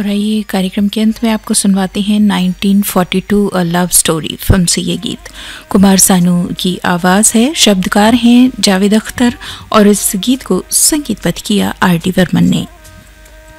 और आइए कार्यक्रम के अंत में आपको सुनवाते हैं 1942 अ लव स्टोरी फिल्म से ये गीत। कुमार सानू की आवाज़ है, शब्दकार हैं जावेद अख्तर और इस गीत को संगीतबद्ध किया आर डी बर्मन ने।